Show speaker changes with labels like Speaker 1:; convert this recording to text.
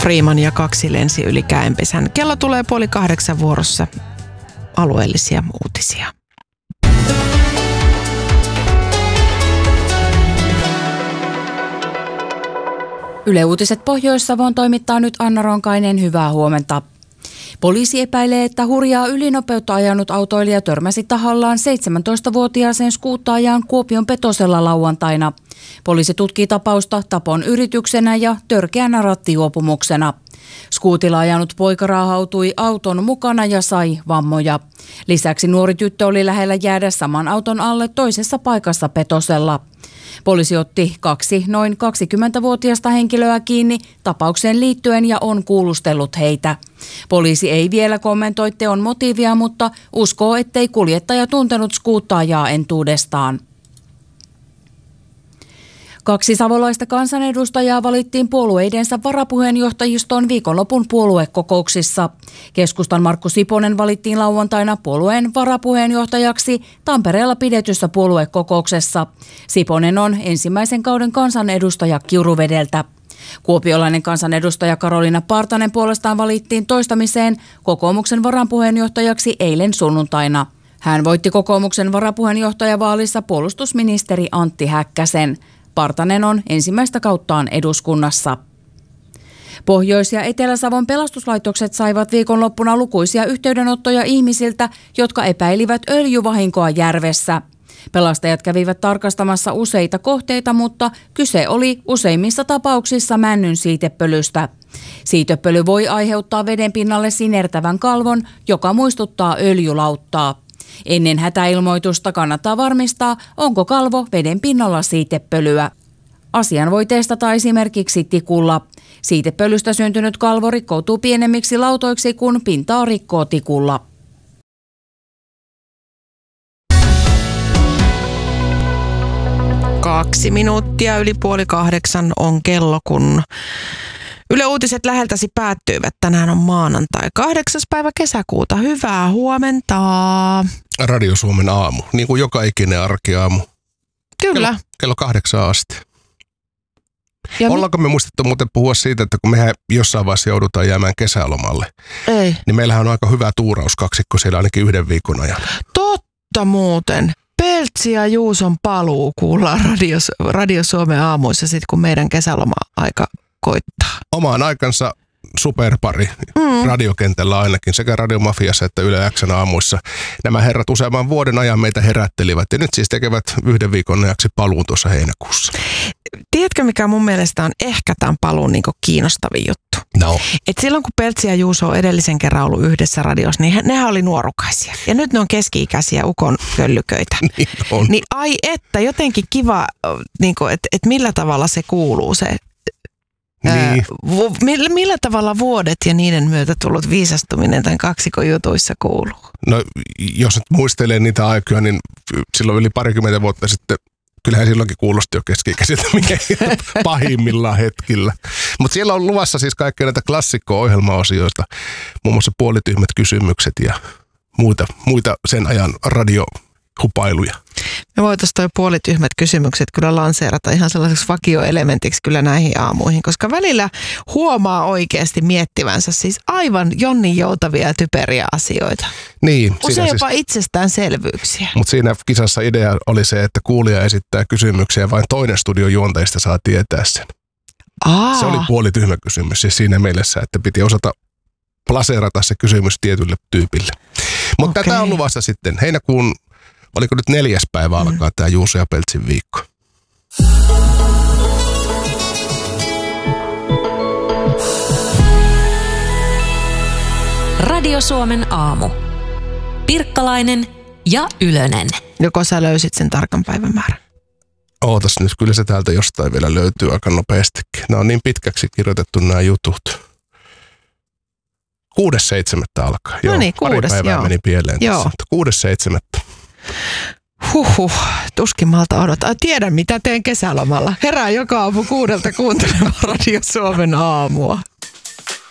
Speaker 1: Freeman ja 2 lensi yli käenpesän. Kello tulee 7:30 vuorossa alueellisia uutisia.
Speaker 2: Yle Uutiset Pohjois-Savoon toimittaa nyt Anna Ronkainen. Hyvää huomenta. Poliisi epäilee, että hurjaa ylinopeutta ajanut autoilija törmäsi tahallaan 17-vuotiaaseen skuuttaajaan Kuopion Petosella lauantaina. Poliisi tutkii tapausta tapon yrityksenä ja törkeänä rattijuopumuksena. Skuutilla ajanut poika raahautui auton mukana ja sai vammoja. Lisäksi nuori tyttö oli lähellä jäädä saman auton alle toisessa paikassa Petosella. Poliisi otti 2 noin 20-vuotiaista henkilöä kiinni tapaukseen liittyen ja on kuulustellut heitä. Poliisi ei vielä kommentoi teon motiivia, mutta uskoo, ettei kuljettaja tuntenut skuuttaajaa entuudestaan. 2 savolaista kansanedustajaa valittiin puolueidensa varapuheenjohtajistoon viikonlopun puoluekokouksissa. Keskustan Markku Siponen valittiin lauantaina puolueen varapuheenjohtajaksi Tampereella pidetyssä puoluekokouksessa. Siponen on ensimmäisen kauden kansanedustaja Kiuruvedeltä. Kuopiolainen kansanedustaja Karoliina Partanen puolestaan valittiin toistamiseen kokoomuksen varapuheenjohtajaksi eilen sunnuntaina. Hän voitti kokoomuksen varapuheenjohtajavaalissa puolustusministeri Antti Häkkäsen. Partanen on ensimmäistä kauttaan eduskunnassa. Pohjois- ja Etelä-Savon pelastuslaitokset saivat viikonloppuna lukuisia yhteydenottoja ihmisiltä, jotka epäilivät öljyvahinkoa järvessä. Pelastajat kävivät tarkastamassa useita kohteita, mutta kyse oli useimmissa tapauksissa männyn siitepölystä. Siitepöly voi aiheuttaa veden pinnalle sinertävän kalvon, joka muistuttaa öljylauttaa. Ennen hätäilmoitusta kannattaa varmistaa, onko kalvo veden pinnalla siitepölyä. Asian voi testata esimerkiksi tikulla. Siitepölystä syntynyt kalvo rikkoutuu pienemmiksi lautoiksi, kun pintaa rikkoo tikulla.
Speaker 1: Kaksi minuuttia yli 7:30 on kello, kun Yle Uutiset läheltäsi päättyivät. Tänään on maanantai 8. päivä kesäkuuta. Hyvää huomenta.
Speaker 3: Radio Suomen aamu, niin kuin joka ikinen arkiaamu.
Speaker 1: Kyllä.
Speaker 3: Kello 8 asti. Ollaanko me muistettu muuten puhua siitä, että kun mehän jossain vaiheessa joudutaan jäämään kesälomalle, niin meillähän on aika hyvä tuurauskaksikko siellä ainakin 1 viikon ajan.
Speaker 1: Totta muuten. Peltsi ja Juuson paluu kuullaan Radio Suomen aamuissa sitten, kun meidän kesäloma-aika koittaa.
Speaker 3: Omaan aikansa superpari radiokentällä ainakin, sekä Radiomafiassa että Yle X:n aamuissa. Nämä herrat useamman vuoden ajan meitä herättelivät ja nyt siis tekevät 1 viikon ajaksi paluun tuossa heinäkuussa.
Speaker 1: Tiedätkö, mikä mun mielestä on ehkä tämän paluun niin kiinnostavin juttu?
Speaker 3: No.
Speaker 1: Et silloin kun Peltsi ja Juuso on edellisen kerran ollut yhdessä radiossa, niin nehän oli nuorukaisia. Ja nyt ne on keski-ikäisiä ukon köllyköitä.
Speaker 3: Niin on.
Speaker 1: Niin ai että, jotenkin kiva, niin että millä tavalla se kuuluu se.
Speaker 3: Niin.
Speaker 1: Millä tavalla vuodet ja niiden myötä tullut viisastuminen tämän kaksikon jutuissa kuuluu?
Speaker 3: No, jos nyt muistelee niitä aikoja, niin silloin yli 20 vuotta sitten, kyllähän silloinkin kuulosti jo keski-ikäisiltä pahimmillaan hetkillä. Mutta siellä on luvassa siis kaikkea näitä klassikko-ohjelmaosioita, muun muassa puolityhmät kysymykset ja muita sen ajan radiohupailuja.
Speaker 1: Me voitaisiin toi puolityhmät kysymykset kyllä lanseerata ihan sellaiseksi vakioelementiksi kyllä näihin aamuihin, koska välillä huomaa oikeasti miettivänsä siis aivan jonnin joutavia ja typeriä asioita.
Speaker 3: Niin.
Speaker 1: Usein jopa itsestäänselvyyksiä.
Speaker 3: Mutta siinä kisassa idea oli se, että kuulija esittää kysymyksiä ja vain toinen studion juontajista saa tietää sen. Se oli puolityhmä kysymys siis siinä mielessä, että piti osata plaseerata se kysymys tietylle tyypille. Mutta tätä on luvassa sitten heinäkuun. Oliko nyt 4. päivä alkaa tämä Juuso ja Peltsin viikko?
Speaker 4: Radio Suomen aamu. Pirkkalainen ja Ylönen.
Speaker 1: Joko sä löysit sen tarkan päivämäärän?
Speaker 3: Ootas nyt, kyllä se täältä jostain vielä löytyy aika nopeastikin. Nämä on niin pitkäksi kirjoitettu nämä jutut. 6.7. alkaa.
Speaker 1: No niin, 6.
Speaker 3: Pari päivää meni pieleen tässä. 6.7.
Speaker 1: Tuskin malta odottaa. Tiedän, mitä teen kesälomalla. Herään joka aamu 6 kuuntelemaan Radio Suomen aamua.